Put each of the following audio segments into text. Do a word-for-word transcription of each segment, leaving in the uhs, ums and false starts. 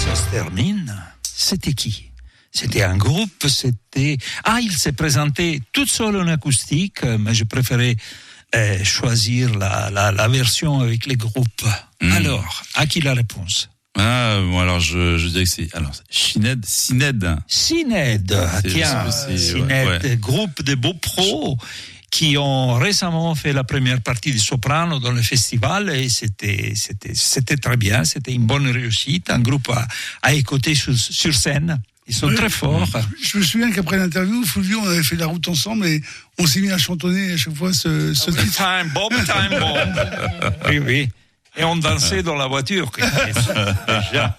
ça se termine. C'était qui? C'était un groupe, c'était... Ah, il s'est présenté tout seul en acoustique, mais je préférais euh, choisir la, la, la version avec les groupes. Mmh. Alors, à qui la réponse? Ah, bon, alors je, je dirais que c'est... Alors, Shined, Sined. Sined, tiens, Sined, ouais, ouais. Groupe de beaux pros qui ont récemment fait la première partie du soprano dans le festival et c'était, c'était, c'était très bien, c'était une bonne réussite, un groupe à, à écouter sur, sur scène. Ils sont oui, très forts. Je me souviens qu'après l'interview, Fulvio, on avait fait la route ensemble et on s'est mis à chantonner à chaque fois ce, ce titre. Time bomb, time bomb. Oui, oui. Et on dansait dans la voiture. Déjà.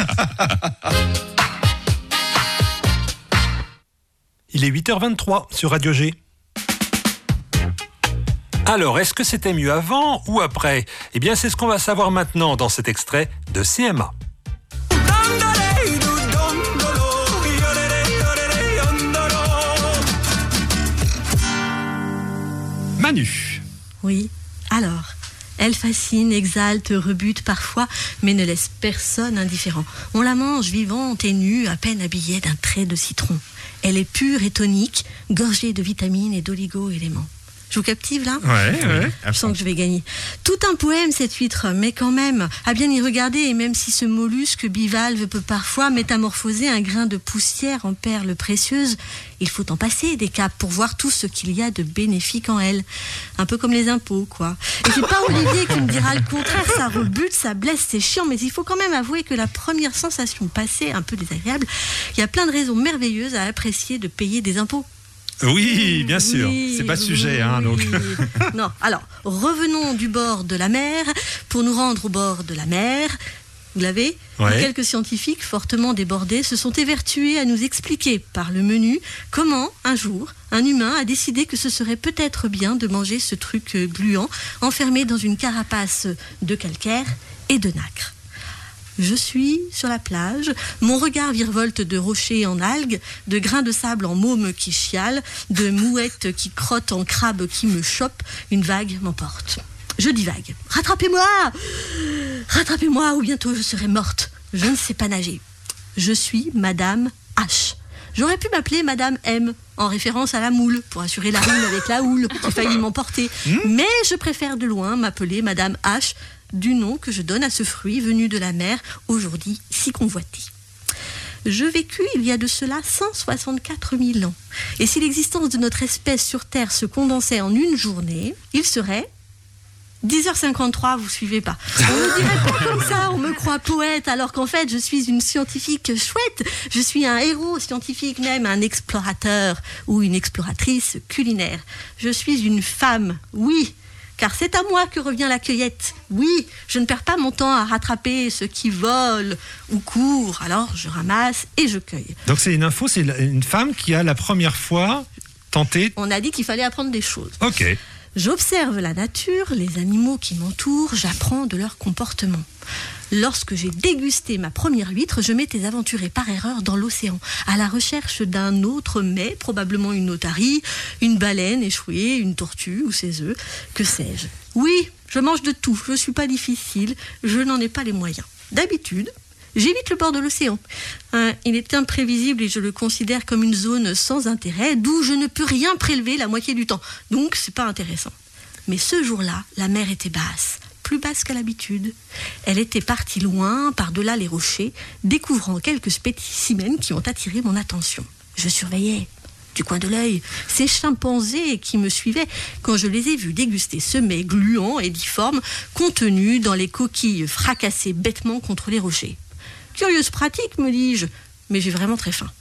Il est huit heures vingt-trois sur Radio G. Alors, est-ce que c'était mieux avant ou après? Eh bien, c'est ce qu'on va savoir maintenant dans cet extrait de C M A. Manu. Oui, alors, elle fascine, exalte, rebute parfois, mais ne laisse personne indifférent. On la mange vivante et nue, à peine habillée d'un trait de citron. Elle est pure et tonique, gorgée de vitamines et d'oligo-éléments. Je vous captive là ? Ouais, ouais. Je sens que je vais gagner. Tout un poème cette huître, mais quand même, à bien y regarder, et même si ce mollusque bivalve peut parfois métamorphoser un grain de poussière en perles précieuses, il faut en passer des capes pour voir tout ce qu'il y a de bénéfique en elle. Un peu comme les impôts, quoi. Et c'est pas Olivier qui me dira le contraire, ça rebute, ça blesse, c'est chiant, mais il faut quand même avouer que la première sensation passée, un peu désagréable, il y a plein de raisons merveilleuses à apprécier de payer des impôts. Oui, bien sûr. Oui, c'est pas oui, sujet, hein, donc. Non. Alors, revenons du bord de la mer pour nous rendre au bord de la mer. Vous l'avez ? Ouais. Quelques scientifiques fortement débordés se sont évertués à nous expliquer par le menu comment, un jour, un humain a décidé que ce serait peut-être bien de manger ce truc gluant enfermé dans une carapace de calcaire et de nacre. Je suis sur la plage, mon regard virevolte de rochers en algues, de grains de sable en mômes qui chialent, de mouettes qui crottent en crabes qui me chopent, une vague m'emporte. Je divague. Rattrapez-moi ! Rattrapez-moi ou bientôt je serai morte. Je ne sais pas nager. Je suis Madame H. J'aurais pu m'appeler Madame M, en référence à la moule, pour assurer la rime avec la houle qui faillit m'emporter. Mmh. Mais je préfère de loin m'appeler Madame H, du nom que je donne à ce fruit venu de la mer, aujourd'hui si convoité. Je vécus il y a de cela cent soixante-quatre mille ans. Et si l'existence de notre espèce sur Terre se condensait en une journée, il serait dix heures cinquante-trois, vous suivez pas. On me dirait pas comme ça, on me croit poète, alors qu'en fait, je suis une scientifique chouette. Je suis un héros scientifique, même un explorateur ou une exploratrice culinaire. Je suis une femme, oui, car c'est à moi que revient la cueillette. Oui, je ne perds pas mon temps à rattraper ceux qui volent ou courent, alors je ramasse et je cueille. Donc c'est une info, c'est une femme qui a la première fois tenté... On a dit qu'il fallait apprendre des choses. Ok. J'observe la nature, les animaux qui m'entourent, j'apprends de leur comportement. Lorsque j'ai dégusté ma première huître, je m'étais aventurée par erreur dans l'océan, à la recherche d'un autre mets, probablement une otarie, une baleine échouée, une tortue ou ses œufs, que sais-je. Oui, je mange de tout, je ne suis pas difficile, je n'en ai pas les moyens. D'habitude, j'évite le bord de l'océan. Hein, il est imprévisible et je le considère comme une zone sans intérêt, d'où je ne peux rien prélever la moitié du temps. Donc, c'est pas intéressant. Mais ce jour-là, la mer était basse, plus basse qu'à l'habitude. Elle était partie loin, par-delà les rochers, découvrant quelques spécimens qui ont attiré mon attention. Je surveillais, du coin de l'œil, ces chimpanzés qui me suivaient quand je les ai vus déguster ce mets gluant et difforme contenu dans les coquilles fracassées bêtement contre les rochers. Curieuse pratique, me dis-je, mais j'ai vraiment très faim.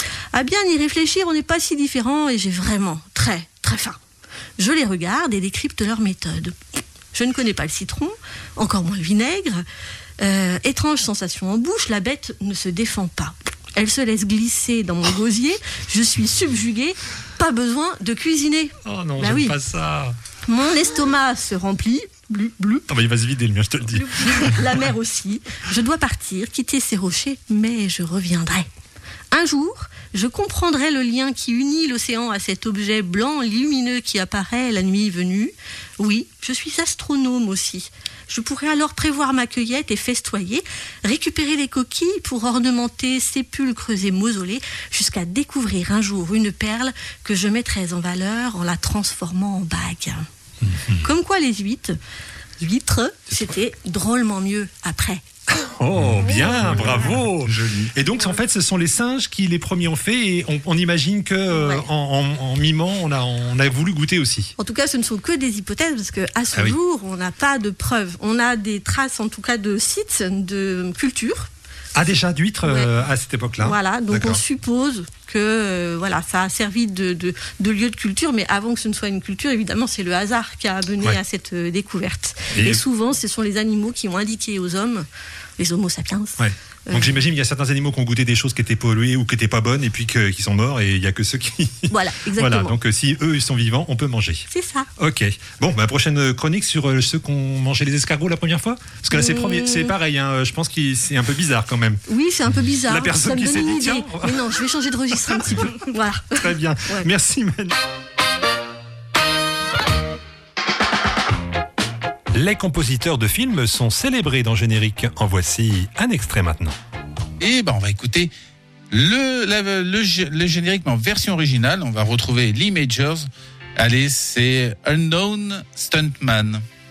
À bien y réfléchir, on n'est pas si différents et j'ai vraiment très, très faim. Je les regarde et décrypte leur méthode. Je ne connais pas le citron, encore moins le vinaigre. Euh, étrange sensation en bouche, la bête ne se défend pas. Elle se laisse glisser dans mon gosier, je suis subjuguée, pas besoin de cuisiner. Oh non, bah j'aime oui. pas ça. Mon estomac se remplit, blu, blu. Ah bah il va se vider le mien, je te le dis. La mer aussi. Je dois partir, quitter ces rochers, mais je reviendrai. Un jour, je comprendrai le lien qui unit l'océan à cet objet blanc lumineux qui apparaît la nuit venue. Oui, je suis astronome aussi. Je pourrais alors prévoir ma cueillette et festoyer, récupérer les coquilles pour ornementer sépulcres et mausolées, jusqu'à découvrir un jour une perle que je mettrais en valeur en la transformant en bague. Mmh. Comme quoi les huîtres, huîtres, c'était drôlement mieux après. Oh, bien, bravo. Joli. Et donc, en fait, ce sont les singes qui les premiers ont fait, et on, on imagine que ouais. en, en, en mimant, on a, on a voulu goûter aussi. En tout cas, ce ne sont que des hypothèses, parce qu'à ce ah jour, oui. on n'a pas de preuves. On a des traces, en tout cas, de sites de culture. Ah, déjà d'huîtres ouais. euh, à cette époque-là. Voilà, donc D'accord. on suppose que euh, voilà, ça a servi de, de, de lieu de culture, mais avant que ce ne soit une culture, évidemment, c'est le hasard qui a mené ouais. à cette euh, découverte. Et... Et souvent, ce sont les animaux qui ont indiqué aux hommes, les homo sapiens. Ouais. Donc euh... j'imagine qu'il y a certains animaux qui ont goûté des choses qui étaient polluées ou qui n'étaient pas bonnes, et puis que, qui sont morts, et il n'y a que ceux qui... Voilà, exactement. Voilà, donc si eux, ils sont vivants, on peut manger. C'est ça. Ok. Bon, bah, prochaine chronique sur euh, ceux qui ont mangé les escargots la première fois. Parce que là, c'est, mmh. premier, c'est pareil, hein, je pense que c'est un peu bizarre quand même. Oui, c'est un peu bizarre. La personne qui s'est dit, tiens... Mais non, je vais changer de registre un petit peu. Voilà. Très bien. Ouais. Merci Manu. Les compositeurs de films sont célébrés dans Générique. En voici un extrait maintenant. Et ben on va écouter le, la, le, le générique mais en version originale. On va retrouver Lee Majors. Allez, c'est Unknown Stuntman.